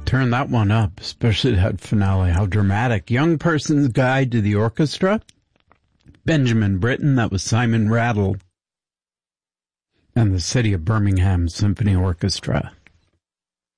turn that one up, especially that finale. How dramatic. Young Person's Guide to the Orchestra. Benjamin Britten, that was Simon Rattle. And the City of Birmingham Symphony Orchestra.